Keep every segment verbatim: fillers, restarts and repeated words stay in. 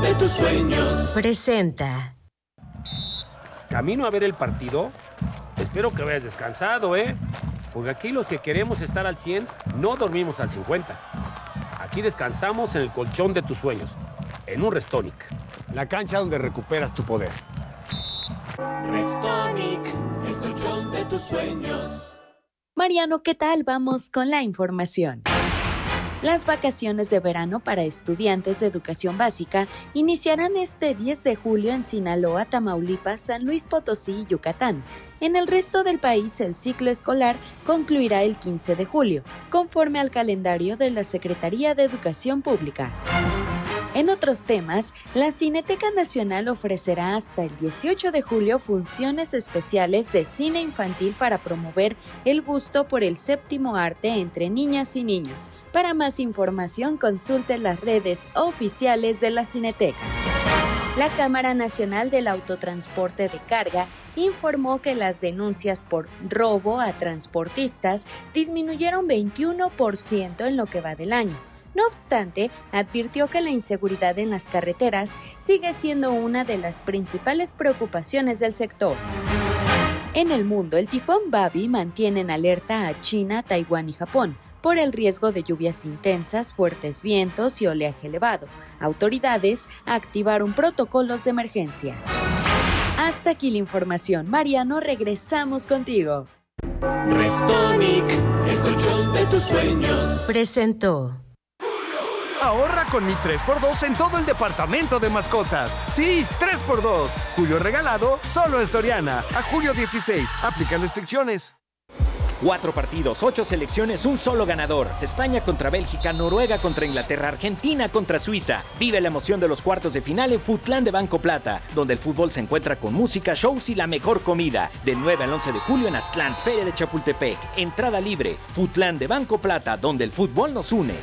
de tus sueños. Presenta. Camino a ver el partido. Espero que hayas descansado, ¿eh? Porque aquí los que queremos estar al cien no dormimos al cincuenta. Aquí descansamos en el colchón de tus sueños, en un Restonic. La cancha donde recuperas tu poder. Restonic, el colchón de tus sueños. Mariano, ¿qué tal? Vamos con la información. Las vacaciones de verano para estudiantes de educación básica iniciarán este diez de julio en Sinaloa, Tamaulipas, San Luis Potosí y Yucatán. En el resto del país, el ciclo escolar concluirá el quince de julio, conforme al calendario de la Secretaría de Educación Pública. En otros temas, la Cineteca Nacional ofrecerá hasta el dieciocho de julio funciones especiales de cine infantil para promover el gusto por el séptimo arte entre niñas y niños. Para más información, consulte las redes oficiales de la Cineteca. La Cámara Nacional del Autotransporte de Carga informó que las denuncias por robo a transportistas disminuyeron veintiuno por ciento en lo que va del año. No obstante, advirtió que la inseguridad en las carreteras sigue siendo una de las principales preocupaciones del sector. En el mundo, el tifón Babi mantiene en alerta a China, Taiwán y Japón por el riesgo de lluvias intensas, fuertes vientos y oleaje elevado. Autoridades activaron protocolos de emergencia. Hasta aquí la información. Mariano, regresamos contigo. Restonic, el colchón de tus sueños. Presentó. Ahorra con mi tres por dos en todo el departamento de mascotas. Sí, tres por dos. Julio regalado, solo en Soriana. A julio dieciséis. Aplican restricciones. Cuatro partidos, ocho selecciones, un solo ganador. España contra Bélgica, Noruega contra Inglaterra, Argentina contra Suiza. Vive la emoción de los cuartos de final en Futlán de Banco Plata, donde el fútbol se encuentra con música, shows y la mejor comida. Del nueve al once de julio en Aztlán, Feria de Chapultepec. Entrada libre. Futlán de Banco Plata, donde el fútbol nos une.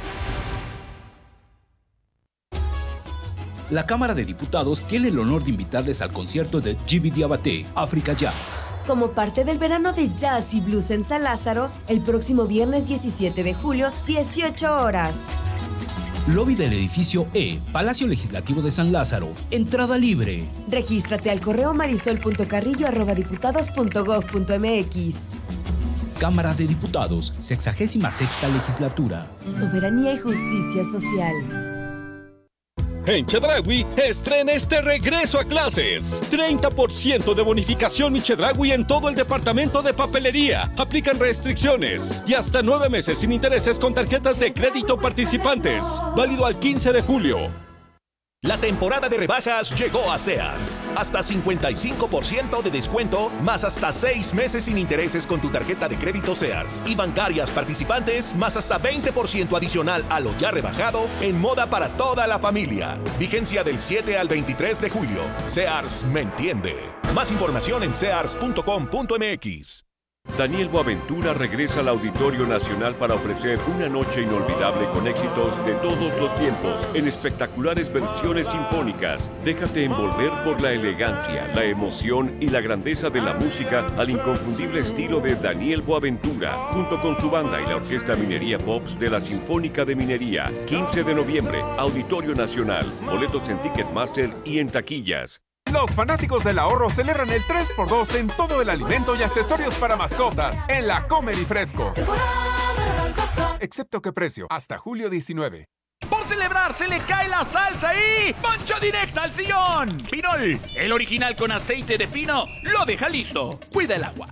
La Cámara de Diputados tiene el honor de invitarles al concierto de Djiby Diabaté, África Jazz. Como parte del verano de jazz y blues en San Lázaro, el próximo viernes diecisiete de julio, dieciocho horas. Lobby del edificio E, Palacio Legislativo de San Lázaro. Entrada libre. Regístrate al correo marisol punto carrillo arroba diputados punto gob punto mx. Cámara de Diputados, sexagésima sexta legislatura. Soberanía y justicia social. En Chedraui, estrena este regreso a clases. treinta por ciento de bonificación Mi Chedraui en todo el departamento de papelería. Aplican restricciones. Y hasta nueve meses sin intereses con tarjetas de crédito participantes. Válido al quince de julio. La temporada de rebajas llegó a Sears. Hasta cincuenta y cinco por ciento de descuento, más hasta seis meses sin intereses con tu tarjeta de crédito Sears. Y bancarias participantes, más hasta veinte por ciento adicional a lo ya rebajado en moda para toda la familia. Vigencia del siete al veintitrés de julio. Sears me entiende. Más información en sears punto com punto mx. Daniel Boaventura regresa al Auditorio Nacional para ofrecer una noche inolvidable con éxitos de todos los tiempos en espectaculares versiones sinfónicas. Déjate envolver por la elegancia, la emoción y la grandeza de la música al inconfundible estilo de Daniel Boaventura, junto con su banda y la Orquesta Minería Pops de la Sinfónica de Minería. quince de noviembre, Auditorio Nacional. Boletos en Ticketmaster y en taquillas. Los fanáticos del ahorro celebran el tres por dos en todo el alimento y accesorios para mascotas en la Comer y Fresco. Excepto que precio, hasta julio diecinueve. Por celebrar se le cae la salsa y ¡poncho directa al sillón! Pinol, el original con aceite de pino, lo deja listo. Cuida el agua.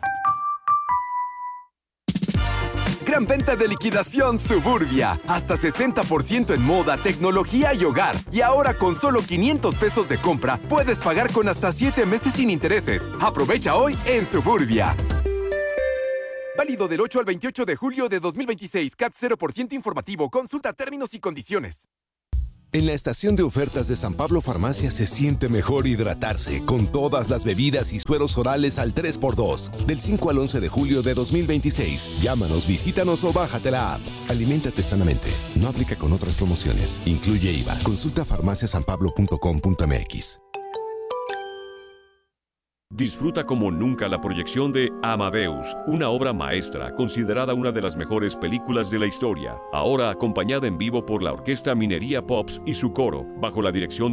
Gran venta de liquidación Suburbia. Hasta sesenta por ciento en moda, tecnología y hogar. Y ahora con solo quinientos pesos de compra, puedes pagar con hasta siete meses sin intereses. Aprovecha hoy en Suburbia. Válido del ocho al veintiocho de julio de dos mil veintiséis. C A T cero por ciento informativo. Consulta términos y condiciones. En la estación de ofertas de San Pablo Farmacia se siente mejor hidratarse con todas las bebidas y sueros orales al tres por dos. Del cinco al once de julio de dos mil veintiséis. Llámanos, visítanos o bájate la app. Aliméntate sanamente. No aplica con otras promociones. Incluye I V A. Consulta farmacia san pablo punto com punto mx. Disfruta como nunca la proyección de Amadeus, una obra maestra considerada una de las mejores películas de la historia, ahora acompañada en vivo por la Orquesta Minería Pops y su coro, bajo la dirección